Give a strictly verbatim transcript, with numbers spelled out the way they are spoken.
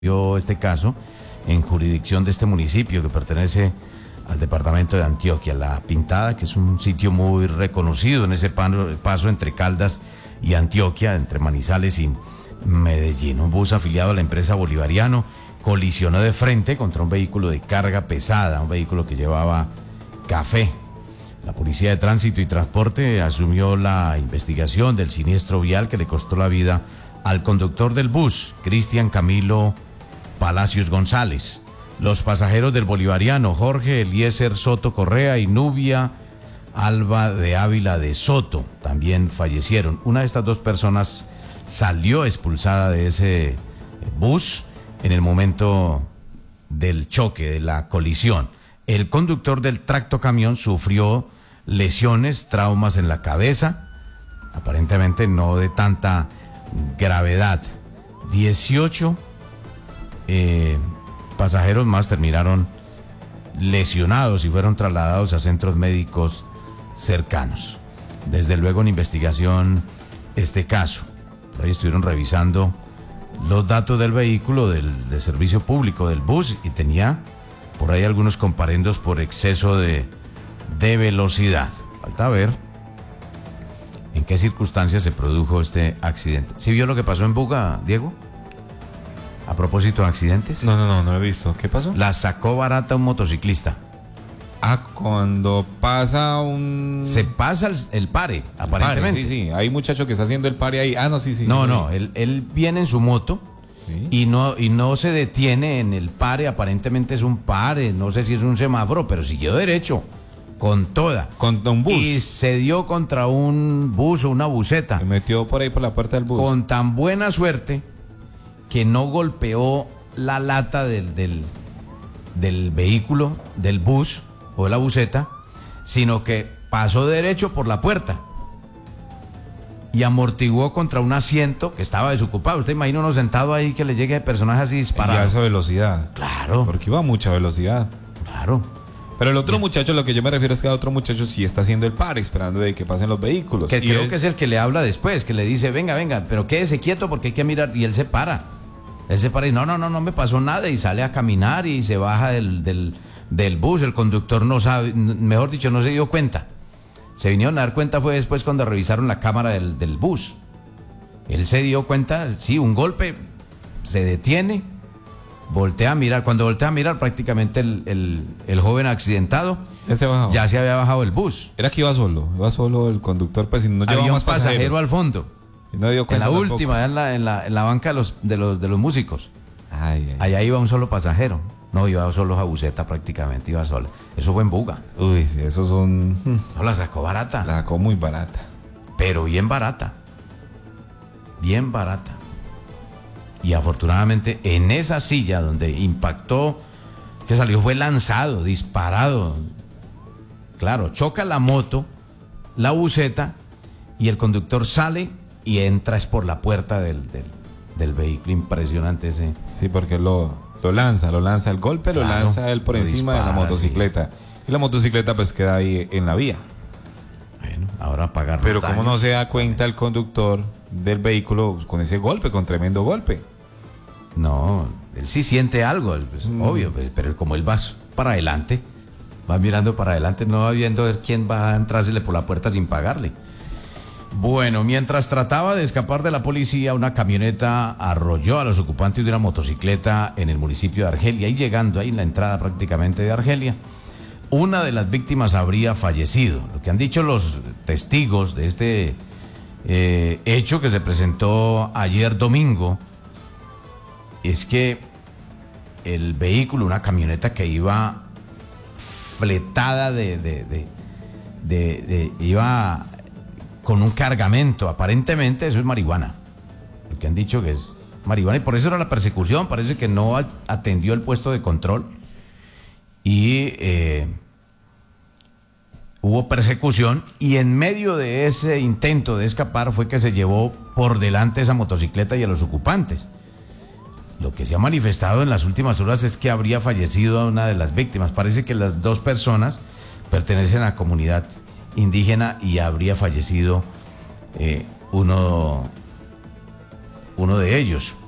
este caso en jurisdicción de este municipio que pertenece al departamento de Antioquia, La Pintada, que es un sitio muy reconocido en ese paso entre Caldas y Antioquia, entre Manizales y Medellín. Un bus afiliado a la empresa Bolivariano colisionó de frente contra un vehículo de carga pesada, un vehículo que llevaba café. La Policía de Tránsito y Transporte asumió la investigación del siniestro vial que le costó la vida al conductor del bus, Cristian Camilo Palacios González. Los pasajeros del Bolivariano, Jorge Eliezer Soto Correa y Nubia Alba de Ávila de Soto, también fallecieron. Una de estas dos personas salió expulsada de ese bus en el momento del choque, de la colisión. El conductor del tractocamión sufrió lesiones, traumas en la cabeza, aparentemente no de tanta gravedad. dieciocho eh, pasajeros más terminaron lesionados y fueron trasladados a centros médicos cercanos. Desde luego en investigación este caso. Ahí estuvieron revisando los datos del vehículo, del, del servicio público del bus, y tenía por ahí algunos comparendos por exceso de, de velocidad. Falta ver en qué circunstancias se produjo este accidente. ¿Sí vio lo que pasó en Buga, Diego? A propósito de accidentes. No, no, no, no lo he visto. ¿Qué pasó? La sacó barata un motociclista. Ah, cuando pasa un... Se pasa el, el pare, aparentemente. Pare, sí, sí. Hay un muchacho que está haciendo el pare ahí. Ah, no, sí, sí. No, sí, no, sí. él, él viene en su moto. ¿Sí? y, no, y no se detiene en el pare. Aparentemente es un pare, no sé si es un semáforo, pero siguió derecho, con toda. Contra un bus. Y se dio contra un bus o una buseta. Se metió por ahí por la puerta del bus. Con tan buena suerte que no golpeó la lata del, del, del vehículo, del bus o de la buseta, sino que pasó derecho por la puerta y amortiguó contra un asiento que estaba desocupado. Usted imagina uno sentado ahí que le llegue de personaje así disparado. Y a esa velocidad. Claro. Porque iba a mucha velocidad. Claro. Pero el otro Bien. muchacho, lo que yo me refiero es que el otro muchacho sí está haciendo el pare, esperando de que pasen los vehículos. Que y creo él... que es el que le habla después, que le dice, venga, venga, pero quédese quieto porque hay que mirar, y él se para. Él se para y no, no, no, no me pasó nada, y sale a caminar y se baja del, del, del bus. El conductor no sabe, mejor dicho, no se dio cuenta. Se vinieron a dar cuenta fue después cuando revisaron la cámara del, del bus. Él se dio cuenta, sí, un golpe, se detiene, voltea a mirar. Cuando voltea a mirar, prácticamente el, el, el joven accidentado ya se, ya se había bajado el bus. Era que iba solo, iba solo el conductor, pues, y no llevaba Había más un pasajero pasajeros. al fondo. Y no dio cuenta en la tampoco. última, en la, en, la, en la banca de los, de los, de los músicos. Ay, ay. Allá iba un solo pasajero. No, iba solo a buseta prácticamente, iba sola. Eso fue en Buga. Uy, sí, esos son... No, la sacó barata. La sacó muy barata. Pero bien barata. Bien barata. Y afortunadamente en esa silla donde impactó, que salió, fue lanzado, disparado. Claro, choca la moto, la buseta, y el conductor sale y entra es por la puerta del, del, del vehículo. Impresionante ese. Sí, porque lo, lo lanza, lo lanza el golpe, Claro, lo lanza él por encima dispara, de la motocicleta. Sí. Y la motocicleta pues queda ahí en la vía. Bueno, ahora pagar. Pero daños. ¿cómo no se da cuenta el conductor del vehículo con ese golpe, con tremendo golpe? No, él sí siente algo, pues, mm. obvio, pues, pero como él va para adelante, va mirando para adelante, no va viendo ver quién va a entrársele por la puerta sin pagarle. Bueno, mientras trataba de escapar de la policía, una camioneta arrolló a los ocupantes de una motocicleta en el municipio de Argelia, y llegando ahí en la entrada prácticamente de Argelia, una de las víctimas habría fallecido. Lo que han dicho los testigos de este eh, hecho que se presentó ayer domingo es que el vehículo, una camioneta que iba fletada de, de, de, de, de iba con un cargamento, aparentemente eso es marihuana, lo que han dicho que es marihuana, y por eso era la persecución. Parece que no atendió el puesto de control y eh, hubo persecución, y en medio de ese intento de escapar fue que se llevó por delante esa motocicleta y a los ocupantes. Lo que se ha manifestado en las últimas horas es que habría fallecido una de las víctimas. Parece que las dos personas pertenecen a la comunidad indígena y habría fallecido eh, uno, uno de ellos.